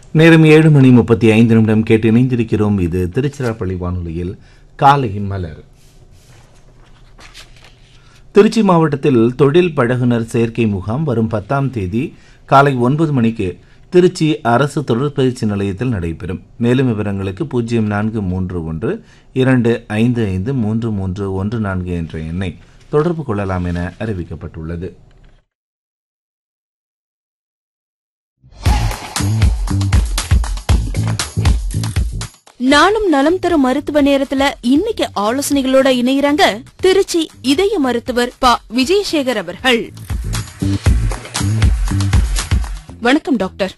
நேரம் 7:35 கேட்டு இணைந்திருக்கிறோம். இது திருச்சிராப்பள்ளி வானொலியில் காலை மலர். திருச்சி மாவட்டத்தில் தொழில் பழகுனர் சேர்க்கை முகாம் வரும் 10ஆம் தேதி காலை 9 மணிக்கு திருச்சி அரசு தொழிற்பயிற்சி நிலையத்தில் நடைபெறும். மேலும் விவரங்களுக்கு 043125533314 என்ற எண்ணை தொடர்பு கொள்ளலாம் என அறிவிக்கப்பட்டுள்ளது. நானும் நலம் தரும் மருத்துவ நேரத்துல இன்னைக்கு ஆலோசனைகளோட இணைகிறாங்க திருச்சி இதய மருத்துவர் ப. விஜயசேகர் அவர்கள். வணக்கம் டாக்டர்.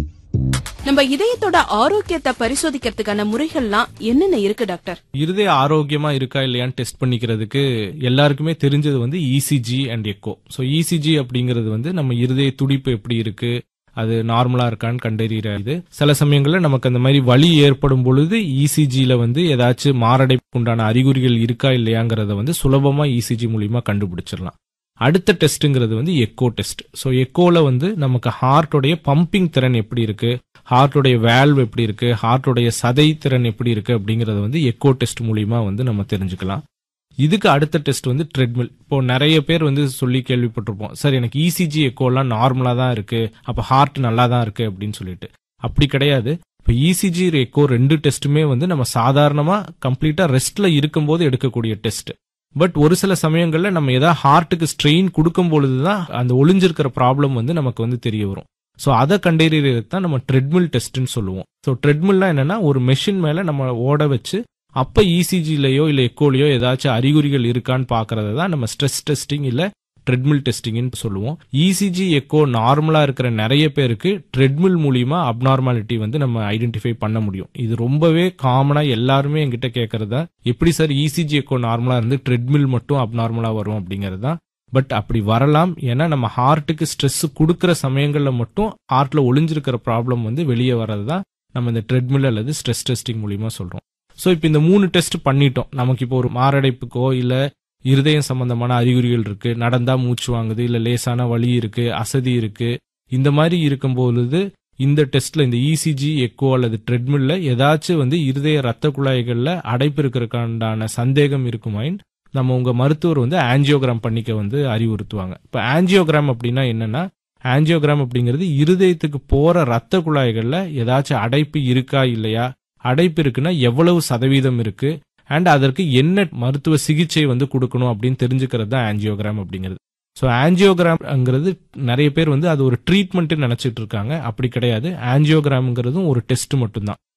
நம்ம இதயத்தோட ஆரோக்கியத்தை பரிசோதிக்கிறதுக்கான முறைகள்லாம் என்னென்ன இருக்கு டாக்டர்? இருதய ஆரோக்கியமா இருக்கா இல்லையான்னு டெஸ்ட் பண்ணிக்கிறதுக்கு எல்லாருக்குமே தெரிஞ்சது வந்து ECG and echo. So ECG அப்படிங்கிறது நம்ம இருதய துடிப்பு எப்படி இருக்கு, அது நார்மலா இருக்கான்னு கண்டறிகிற இது. சில சமயங்கள்ல நமக்கு அந்த மாதிரி வலி ஏற்படும் பொழுது இசிஜில ஏதாச்சும் மாரடைப்புக்கு உண்டான அறிகுறிகள் இருக்கா இல்லையாங்கிறத சுலபமா இசிஜி மூலியமா கண்டுபிடிச்சிடலாம். அடுத்த டெஸ்ட்ங்கிறது எக்கோ டெஸ்ட். ஸோ எக்கோல நமக்கு ஹார்ட்டோடைய பம்பிங் திறன் எப்படி இருக்கு, ஹார்ட்டோடைய வேல்வ் எப்படி இருக்கு, ஹார்ட்டோடைய சதை திறன் எப்படி இருக்கு அப்படிங்கறத எக்கோ டெஸ்ட் மூலியமா நம்ம தெரிஞ்சுக்கலாம். இதுக்கு அடுத்த டெஸ்ட் ட்ரெட்மில். இப்போ நிறைய பேர் சொல்லி கேள்விப்பட்டிருப்போம், சார் எனக்கு இசிஜி எக்கோலாம் நார்மலா தான் இருக்கு, அப்ப ஹார்ட் நல்லா தான் இருக்கு அப்படின்னு சொல்லிட்டு. அப்படி கிடையாது. இப்போ இசிஜி எக்கோ ரெண்டு டெஸ்ட்டுமே நம்ம சாதாரணமா கம்ப்ளீட்டா ரெஸ்ட்ல இருக்கும்போது எடுக்கக்கூடிய டெஸ்ட். பட் ஒரு சில சமயங்கள்ல நம்ம ஏதாவது ஹார்ட்டுக்கு ஸ்ட்ரெயின் கொடுக்கும் பொழுதுதான் அந்த ஒளிஞ்சிருக்கிற ப்ராப்ளம் நமக்கு தெரிய வரும். ஸோ அதை கண்டறியறதுக்கு தான் நம்ம ட்ரெட்மில் டெஸ்ட்னு சொல்லுவோம். ஸோ ட்ரெட்மில்னா என்னன்னா, ஒரு மெஷின் மேல நம்ம ஓட வச்சு அப்ப இசிஜிலயோ இல்ல எக்கோலயோ ஏதாச்சும் அறிகுறிகள் இருக்கான்னு பாக்குறத தான் நம்ம ஸ்ட்ரெஸ் டெஸ்டிங் இல்ல ட்ரெட்மில் டெஸ்டிங்னு சொல்லுவோம். இசிஜி எக்கோ நார்மலா இருக்கிற நிறைய பேருக்கு ட்ரெட்மில் மூலியமா அப்நார்மாலிட்டி நம்ம ஐடென்டிஃபை பண்ண முடியும். இது ரொம்பவே காமனா எல்லாருமே என்கிட்ட கேட்கறதா, எப்படி சார் இசிஜி எக்கோ நார்மலா இருந்து ட்ரெட்மில் மட்டும் அப்நார்மலா வரும் அப்படிங்கறதா. பட் அப்படி வரலாம். ஏன்னா நம்ம ஹார்ட்டுக்கு ஸ்ட்ரெஸ் கொடுக்கற சமயங்கள்ல மட்டும் ஹார்ட்ல ஒளிஞ்சிருக்கிற ப்ராப்ளம் வெளியே வர்றதுதான் நம்ம இந்த ட்ரெட்மில் அல்லது ஸ்ட்ரெஸ் டெஸ்டிங் மூலியமா சொல்றோம். சோ இப்ப இந்த 3 டெஸ்ட் பண்ணிட்டோம். நமக்கு இப்போ ஒரு மாரடைப்புக்கோ இல்ல இருதயம் சம்பந்தமான அறிகுறிகள் இருக்கு, நடந்தா மூச்சு வாங்குது, இல்ல லேசான வலி இருக்கு, அசதி இருக்கு, இந்த மாதிரி இருக்கும்போது இந்த டெஸ்ட்ல இந்த இசிஜி எக்கோ அல்லது ட்ரெட்மில்ல ஏதாச்சும் இருதய ரத்த குழாய்கள்ல அடைப்பு இருக்கிறதுக்கான சந்தேகம் இருக்குமாயின் நம்ம உங்க மருத்துவர் ஆஞ்சியோகிராம் பண்ணிக்க அறிவுறுத்துவாங்க. இப்ப ஆஞ்சியோகிராம் அப்படின்னா என்னன்னா, ஆஞ்சியோகிராம் அப்படிங்கிறது இருதயத்துக்கு போற ரத்த குழாய்கள்ல ஏதாச்சும் அடைப்பு இருக்கா இல்லையா, அடைப்பு இருக்குன்னா எவ்வளவு சதவீதம் இருக்கு, அண்ட் அதற்கு என்ன மருத்துவ சிகிச்சை கொடுக்கணும் அப்படின்னு தெரிஞ்சுக்கிறது தான் ஆஞ்சியோகிராம் அப்படிங்கிறது. ஸோ ஆஞ்சியோகிராம்ங்கிறது நிறைய பேர் அது ஒரு ட்ரீட்மெண்ட் நினைச்சிட்டு இருக்காங்க. அப்படி கிடையாது. ஆஞ்சியோகிராம்ங்கிறதும் ஒரு டெஸ்ட் மட்டும்தான்.